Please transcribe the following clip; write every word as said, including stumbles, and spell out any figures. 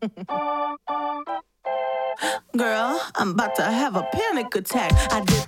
Girl, I'm about to have a panic attack. I did